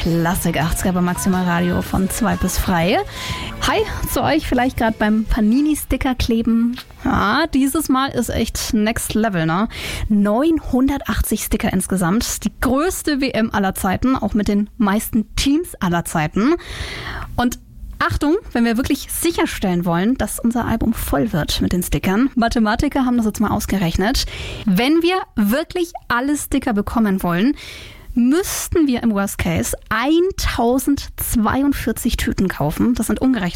Klassik 80er bei Maximal Radio von 2 bis frei. Hi zu euch, vielleicht gerade beim Panini-Sticker kleben. Ja, dieses Mal ist echt Next Level, ne? 980 Sticker insgesamt. Die größte WM aller Zeiten, auch mit den meisten Teams aller Zeiten. Und Achtung, wenn wir wirklich sicherstellen wollen, dass unser Album voll wird mit den Stickern. Mathematiker haben das jetzt mal ausgerechnet. Wenn wir wirklich alle Sticker bekommen wollen, müssten wir im Worst Case 1042 Tüten kaufen. Das sind umgerechnet